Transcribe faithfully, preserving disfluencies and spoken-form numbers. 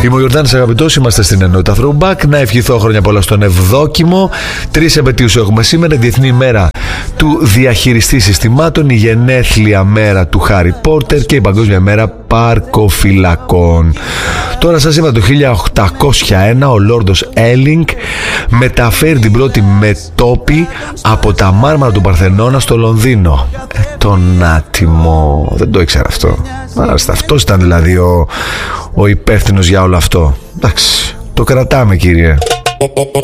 Είμαι ο Γιορτάνης αγαπητός, είμαστε στην ενότητα Throwback. Να ευχηθώ χρόνια πολλά στον Ευδόκιμο. Τρεις επετείους έχουμε σήμερα: η Διεθνή ημέρα του διαχειριστή συστημάτων, η γενέθλια μέρα του Χάρι Πότερ και η Παγκόσμια μέρα παρκοφυλακών. Τώρα σας είπα, το χίλια οκτακόσια ένα ο Λόρδος Έλινγκ μεταφέρει την πρώτη μετώπη από τα μάρμαρα του Παρθενώνα στο Λονδίνο. Ε, τον άτιμο, δεν το ήξερα αυτό. Μάλιστα, αυτός ήταν δηλαδή ο, ο υπεύθυνος για όλο αυτό. Εντάξει, το κρατάμε, κύριε.